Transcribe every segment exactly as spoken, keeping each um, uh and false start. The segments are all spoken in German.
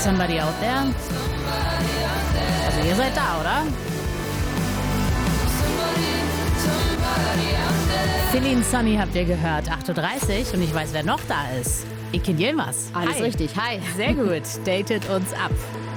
Somebody out there? Also ihr seid da, oder? Philly und Sunny habt ihr gehört, acht Uhr dreißig und ich weiß, wer noch da ist. Ikin Yilmaz. Alles Hi. richtig, hi. Sehr gut, datet uns ab.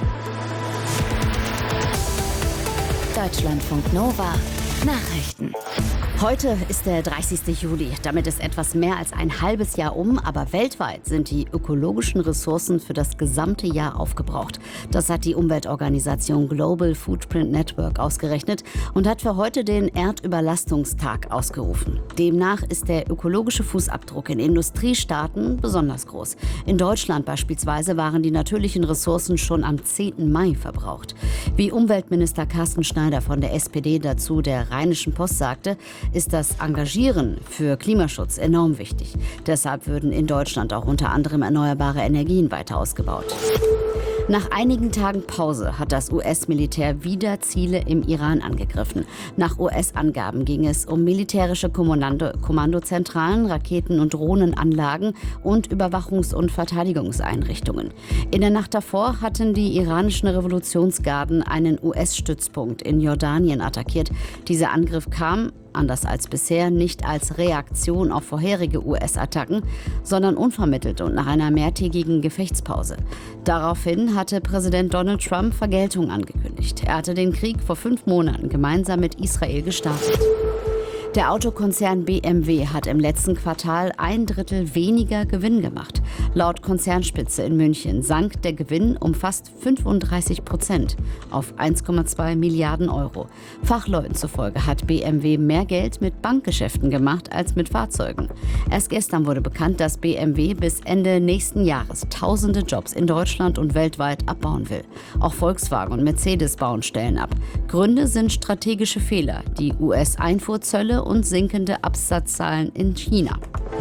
Deutschlandfunk Nova Nachrichten. Heute ist der dreißigste Juli. Damit ist etwas mehr als ein halbes Jahr um, aber weltweit sind die ökologischen Ressourcen für das gesamte Jahr aufgebraucht. Das hat die Umweltorganisation Global Footprint Network ausgerechnet und hat für heute den Erdüberlastungstag ausgerufen. Demnach ist der ökologische Fußabdruck in Industriestaaten besonders groß. In Deutschland beispielsweise waren die natürlichen Ressourcen schon am zehnten Mai verbraucht. Wie Umweltminister Carsten Schneider von der S P D dazu der Rheinischen Post sagte, ist das Engagieren für Klimaschutz enorm wichtig. Deshalb würden in Deutschland auch unter anderem erneuerbare Energien weiter ausgebaut. Nach einigen Tagen Pause hat das U S-Militär wieder Ziele im Iran angegriffen. Nach U S-Angaben ging es um militärische Kommando- Kommandozentralen, Raketen- und Drohnenanlagen und Überwachungs- und Verteidigungseinrichtungen. In der Nacht davor hatten die iranischen Revolutionsgarden einen U S-Stützpunkt in Jordanien attackiert. Dieser Angriff kam, anders als bisher, nicht als Reaktion auf vorherige U S-Attacken, sondern unvermittelt und nach einer mehrtägigen Gefechtspause. Daraufhin hatte Präsident Donald Trump Vergeltung angekündigt. Er hatte den Krieg vor fünf Monaten gemeinsam mit Israel gestartet. Der Autokonzern B M W hat im letzten Quartal ein Drittel weniger Gewinn gemacht. Laut Konzernspitze in München sank der Gewinn um fast fünfunddreißig Prozent auf eins Komma zwei Milliarden Euro. Fachleuten zufolge hat B M W mehr Geld mit Bankgeschäften gemacht als mit Fahrzeugen. Erst gestern wurde bekannt, dass B M W bis Ende nächsten Jahres tausende Jobs in Deutschland und weltweit abbauen will. Auch Volkswagen und Mercedes bauen Stellen ab. Gründe sind strategische Fehler, die U S-Einfuhrzölle und sinkende Absatzzahlen in China.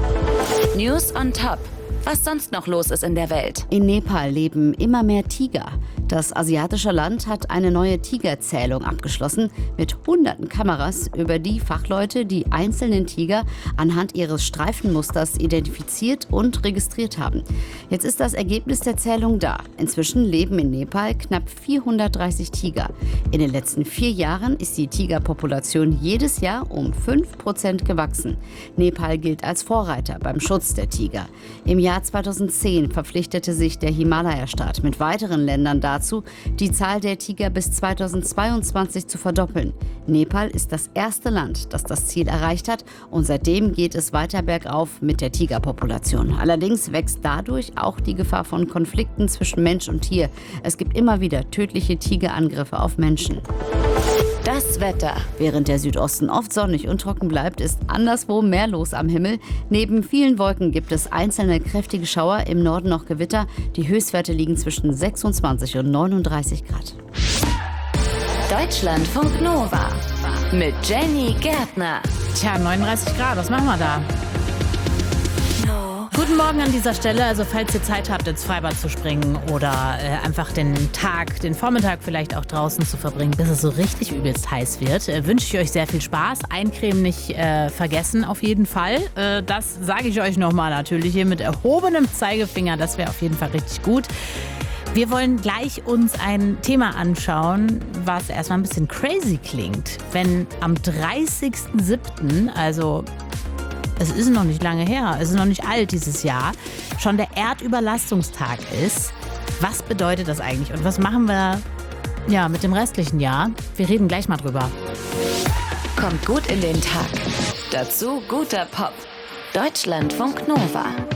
News on Top. Was sonst noch los ist in der Welt? In Nepal leben immer mehr Tiger. Das asiatische Land hat eine neue Tigerzählung abgeschlossen mit hunderten Kameras, über die Fachleute die einzelnen Tiger anhand ihres Streifenmusters identifiziert und registriert haben. Jetzt ist das Ergebnis der Zählung da. Inzwischen leben in Nepal knapp vierhundertdreißig Tiger. In den letzten vier Jahren ist die Tigerpopulation jedes Jahr um fünf Prozent gewachsen. Nepal gilt als Vorreiter beim Schutz der Tiger. Im Jahr zweitausendzehn verpflichtete sich der Himalaya-Staat mit weiteren Ländern dazu, die Zahl der Tiger bis zweitausendzweiundzwanzig zu verdoppeln. Nepal ist das erste Land, das das Ziel erreicht hat, und seitdem geht es weiter bergauf mit der Tigerpopulation. Allerdings wächst dadurch auch die Gefahr von Konflikten zwischen Mensch und Tier. Es gibt immer wieder tödliche Tigerangriffe auf Menschen. Das Wetter. Während der Südosten oft sonnig und trocken bleibt, ist anderswo mehr los am Himmel. Neben vielen Wolken gibt es einzelne kräftige Schauer, im Norden noch Gewitter. Die Höchstwerte liegen zwischen sechsundzwanzig und neununddreißig Grad. Deutschlandfunk Nova mit Jenny Gärtner. Tja, neununddreißig Grad, was machen wir da? Guten Morgen an dieser Stelle. Also falls ihr Zeit habt, ins Freibad zu springen oder äh, einfach den Tag, den Vormittag vielleicht auch draußen zu verbringen, bis es so richtig übelst heiß wird, äh, wünsche ich euch sehr viel Spaß. Eincremen nicht äh, vergessen auf jeden Fall. Äh, das sage ich euch nochmal natürlich hier mit erhobenem Zeigefinger. Das wäre auf jeden Fall richtig gut. Wir wollen gleich uns ein Thema anschauen, was erstmal ein bisschen crazy klingt. Wenn am dreißigsten siebten, also es ist noch nicht lange her, es ist noch nicht alt dieses Jahr, schon der Erdüberlastungstag ist. Was bedeutet das eigentlich und was machen wir ja, mit dem restlichen Jahr? Wir reden gleich mal drüber. Kommt gut in den Tag. Dazu guter Pop. Deutschlandfunk Nova.